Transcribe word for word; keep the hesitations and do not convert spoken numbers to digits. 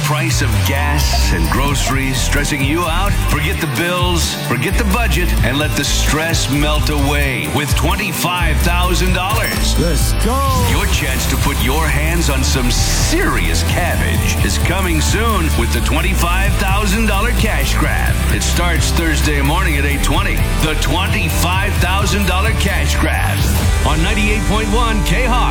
price of gas and groceries stressing you out? Forget the bills, forget the budget, and let the stress melt away with twenty-five thousand dollars. Let's go! Your chance to put your hands on some serious cabbage is coming soon with the twenty-five thousand dollars cash grab. It starts Thursday morning at eight twenty. The twenty-five thousand dollars cash grab on ninety-eight point one K-Hawk.